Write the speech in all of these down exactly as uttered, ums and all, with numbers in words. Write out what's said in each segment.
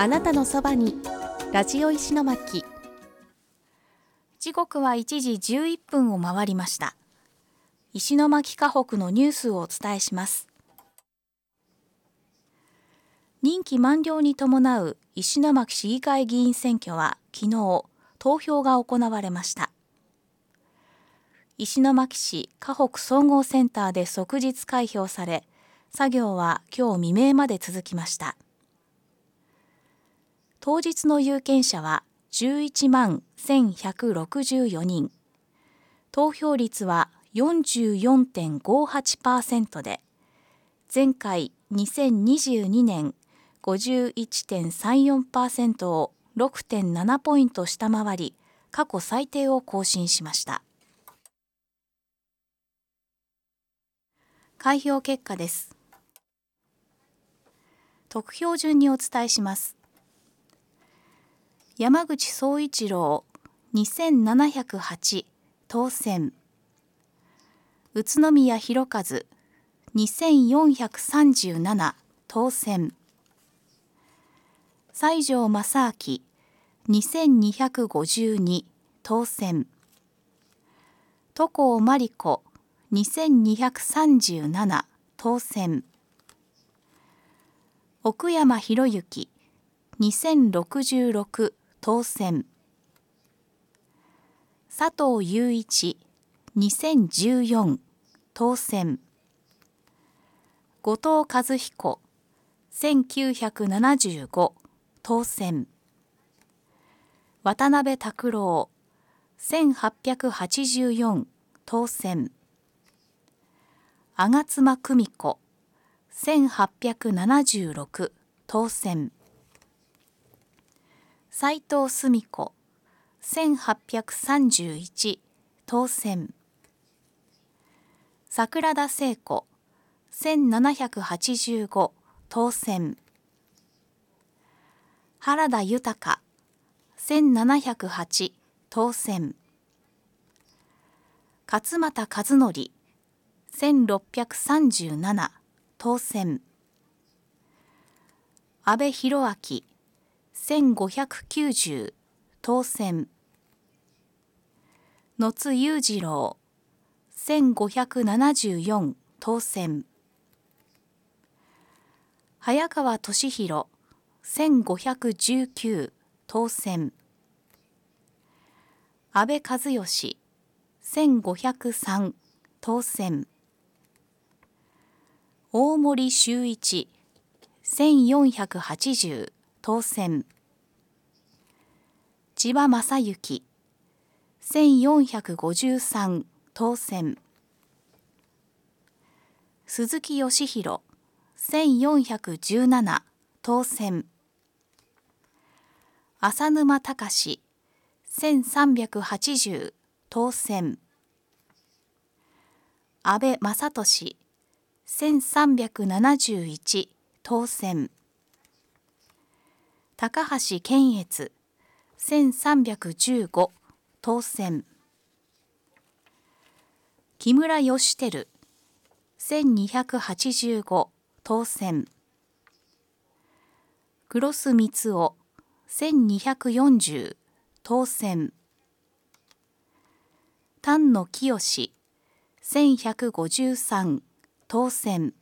あなたのそばにラジオ石巻。 時刻はいちじじゅういっぷんを回りました。石巻河北のニュースをお伝えします。任期満了に伴う石巻市議会議員選挙は昨日投票が行われました。石巻市河北総合センターで即日開票され、作業は今日未明まで続きました。当日の有権者はじゅういちまんせんひゃくろくじゅうよにん、投票率は よんじゅうよんてんごはちパーセント で、前回にせんにじゅうにねん ごじゅういちてんさんよんパーセント を ろくてんなな ポイント下回り、過去最低を更新しました。開票結果です。得票順にお伝えします。山口総一郎にせんななひゃくはち当選。宇都宮弘和にせんよんひゃくさんじゅうなな当選。西条正明にせんにひゃくごじゅうに当選。都甲真理子にせんにひゃくさんじゅうなな当選。奥山博之にせんろくじゅうろく当選。佐藤雄一にせんじゅうよん当選。後藤和彦せんきゅうひゃくななじゅうご当選。渡辺拓郎せんはっぴゃくはちじゅうよん当選。吾妻久美子せんはっぴゃくななじゅうろく当選。斉藤澄子せんはっぴゃくさんじゅういち当選。桜田聖子せんななひゃくはちじゅうご当選。原田豊せんななひゃくはち当選。勝俣和則せんろっぴゃくさんじゅうなな当選。阿部弘明せんごひゃくきゅうじゅう当選。野津裕次郎せんごひゃくななじゅうよん当選。早川俊弘せんごひゃくじゅうきゅう当選。阿部和義せんごひゃくさん当選。大森修一せんよんひゃくはちじゅう当選。千葉正幸せんよんひゃくごじゅうさん当選。鈴木義弘せんよんひゃくじゅうなな当選。浅沼隆せんさんびゃくはちじゅう当選。阿部正俊せんさんびゃくななじゅういち当選。高橋健悦せんさんびゃくじゅうご当選。木村義輝せんにひゃくはちじゅうご当選。黒須光雄せんにひゃくよんじゅう当選。丹野清せんひゃくごじゅうさん当選。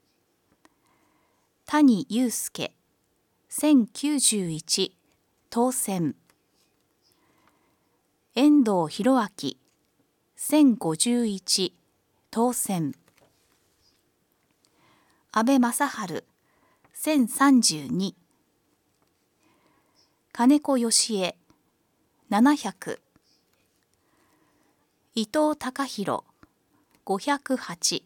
谷祐介せんきゅうじゅういち当選。遠藤博明せんごじゅういち当選。安倍正春せんさんじゅうに。金子義恵ななひゃく。伊藤孝弘ごひゃくはち。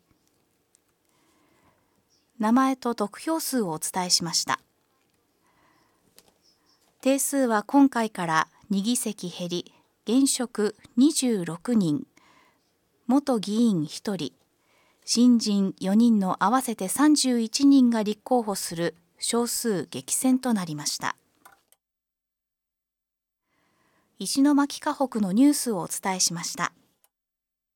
名前と得票数をお伝えしました。定数は今回からに議席減り、現職にじゅうろくにん、元議員ひとり、新人よにんの合わせてさんじゅういちにんが立候補する少数激戦となりました。石巻河北のニュースをお伝えしました。